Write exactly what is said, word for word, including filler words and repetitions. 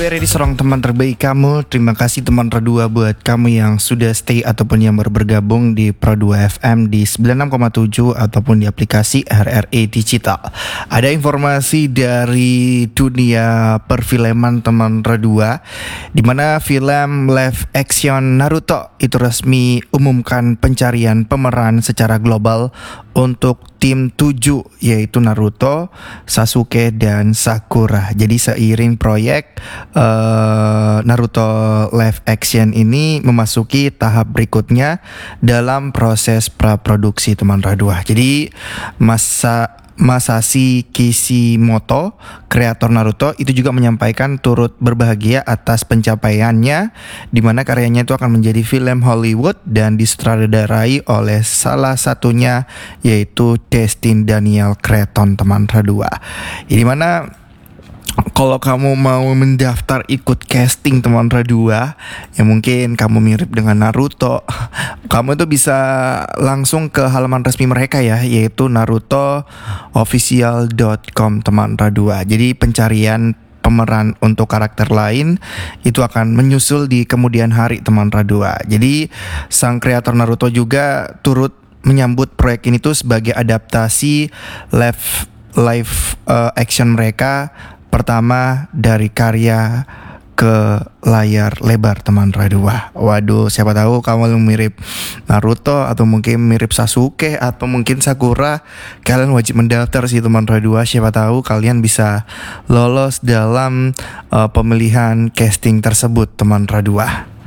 Gue ready seorang teman terbaik kamu. Terima kasih teman Radua buat kamu yang sudah stay ataupun yang baru bergabung di Pro dua F M di sembilan puluh enam koma tujuh ataupun di aplikasi R R A Digital. Ada informasi dari dunia perfilman teman Radua, di mana film live action Naruto itu resmi umumkan pencarian pemeran secara global untuk tim tujuh, yaitu Naruto, Sasuke, dan Sakura. Jadi seiring proyek uh, Naruto live action ini memasuki tahap berikutnya dalam proses praproduksi teman Radua. Jadi masa Masashi Kishimoto, kreator Naruto, itu juga menyampaikan turut berbahagia atas pencapaiannya, di mana karyanya itu akan menjadi film Hollywood dan disutradarai oleh salah satunya yaitu Destin Daniel Cretton teman Radua. Di mana kalau kamu mau mendaftar ikut casting teman Radua, ya mungkin kamu mirip dengan Naruto, kamu tuh bisa langsung ke halaman resmi mereka ya, yaitu naruto official dot com teman Radua. Jadi pencarian pemeran untuk karakter lain itu akan menyusul di kemudian hari teman Radua. Jadi sang kreator Naruto juga turut menyambut proyek ini tuh sebagai adaptasi live live uh, action mereka pertama dari karya ke layar lebar teman Radua. Waduh, siapa tahu kamu mirip Naruto atau mungkin mirip Sasuke atau mungkin Sakura. Kalian wajib mendaftar sih teman Radua. Siapa tahu kalian bisa lolos dalam uh, pemilihan casting tersebut teman Radua.